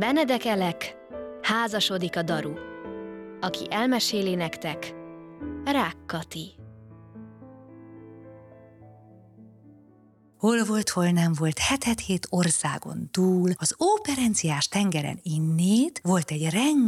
Benedekelek, házasodik a daru. Aki elmeséli nektek, Rák Kati. Hol volt, hol nem volt, hetet-hét országon túl, az óperenciás tengeren innét volt egy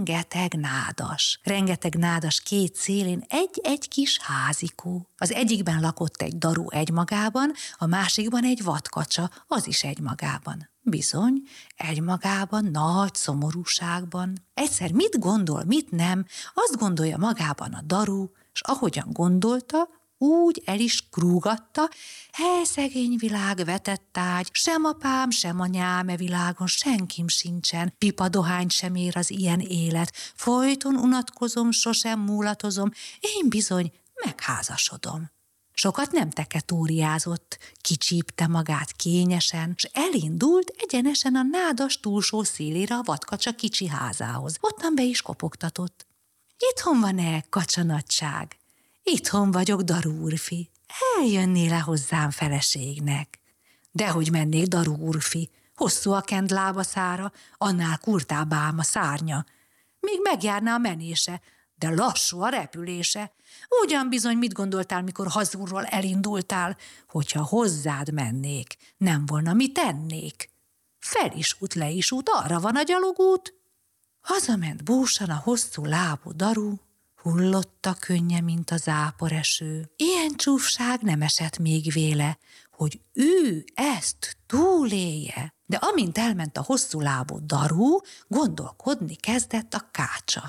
rengeteg nádas két szélén egy-egy kis házikó. Az egyikben lakott egy daru egymagában, a másikban egy vadkacsa, az is egymagában. Bizony, egymagában, nagy szomorúságban. Egyszer mit gondol, mit nem, azt gondolja magában a daru, s ahogyan gondolta, úgy el is krúgatta: hely, szegény világ, vetett ágy, sem apám, sem anyám e világon senkim sincsen, pipa dohányt sem ér az ilyen élet, folyton unatkozom, sosem múlatozom, én bizony megházasodom. Sokat nem teketóriázott, kicsípte magát kényesen, s elindult egyenesen a nádas túlsó szélére a vadkacsa kicsi házához. Ottan be is kopogtatott. Itthon van-e, kacsanadság? Itthon vagyok, daru úrfi. Eljönnél-e hozzám feleségnek? Dehogy mennék, daru úrfi. Hosszú a kend lábaszára, annál kurtább ám a szárnya. Még megjárná a menése, de lassú a repülése. Ugyan bizony mit gondoltál, mikor hazulról elindultál? Hogyha hozzád mennék, nem volna mit tennék. Fel is út, le is út, arra van a gyalogút. Hazament búsan a hosszú lábú daru, hullott a könnye, mint a záporeső. Ilyen csúfság nem esett még véle, hogy ő ezt túlélje. De amint elment a hosszú lábú daru, gondolkodni kezdett a kácsa.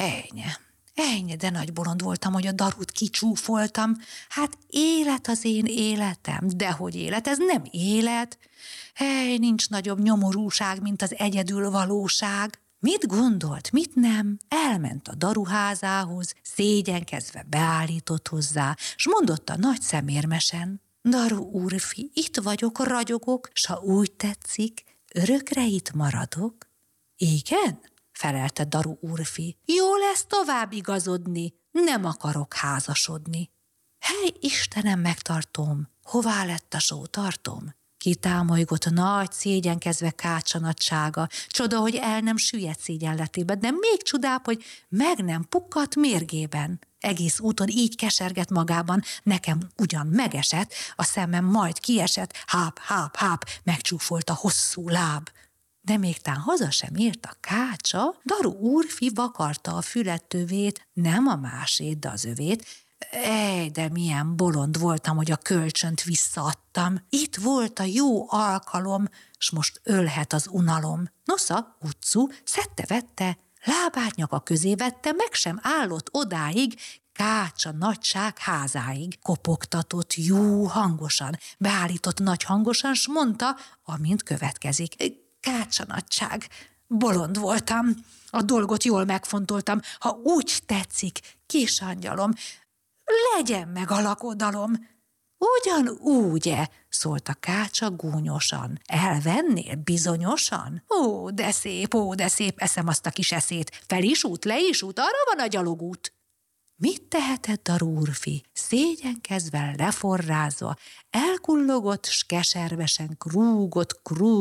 Ejnye, de nagy bolond voltam, hogy a darut kicsúfoltam. Hát élet az én életem, dehogy élet, ez nem élet. Nincs nagyobb nyomorúság, mint az egyedül valóság. Mit gondolt, mit nem? Elment a daruházához, szégyenkezve beállított hozzá, s mondotta nagy szemérmesen: daru úrfi, itt vagyok, ragyogok, s ha úgy tetszik, örökre itt maradok. Igen? Felelte daru úrfi. Jó lesz tovább igazodni, nem akarok házasodni. Hely, Istenem, megtartom, hová lett a sótartom? Kitámolygott nagy szégyenkezve kácsa nagysága. Csoda, hogy el nem süllyedt szégyenletében, de még csodább, hogy meg nem pukkadt mérgében. Egész úton így kesergett magában, nekem ugyan megesett, a szemem majd kiesett, háp, megcsúfolt a hosszú láb. De még tán haza sem ért a kácsa, daru úrfi vakarta a fülettövét, nem a másét, de az övét. De milyen bolond voltam, hogy a kölcsönt visszaadtam. Itt volt a jó alkalom, s most ölhet az unalom. Nosza, utcu, szedte-vette, lábát nyaka közé vette, meg sem állott odáig, kácsa nagyság házáig. Kopogtatott jó hangosan, beállított nagy hangosan, s mondta, amint következik: kácsa nagyság, bolond voltam, a dolgot jól megfontoltam, ha úgy tetszik, kis angyalom, legyen meg a lakodalom. Ugyanúgy-e? Szólt a kácsa gúnyosan. Elvennél bizonyosan? Ó, de szép, eszem azt a kis eszét. Fel is út, le is út, arra van a gyalogút. Mit tehetett daru úrfi? Szégyenkezve, leforrázva, elkullogott, s keservesen krúgott,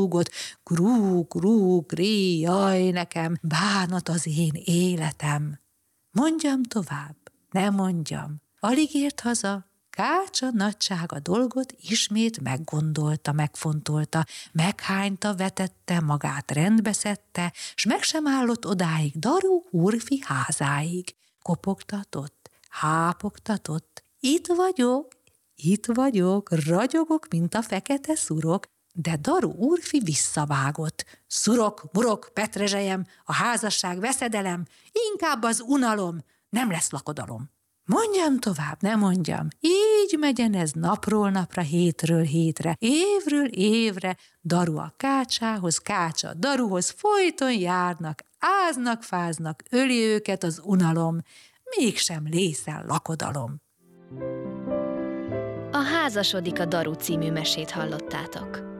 krúg, ré, jaj nekem, bánat az én életem. Mondjam tovább, ne mondjam. Alig ért haza, kácsa nagyság a dolgot ismét meggondolta, megfontolta, meghányta, vetette, magát rendbeszedte, s meg sem állott odáig daru úrfi házáig. Kopogtatott, hápogtatott: itt vagyok, ragyogok, mint a fekete szurok. De daru úrfi visszavágott: szurok, murok, petrezselyem, a házasság veszedelem, inkább az unalom, nem lesz lakodalom. Mondjam tovább, ne mondjam, így megyen ez napról napra, hétről hétre, évről évre, daru a kácsához, kácsa a daruhoz, folyton járnak, áznak, fáznak, öli őket az unalom, mégsem lészel lakodalom. A Házasodik a daru című mesét hallottátok.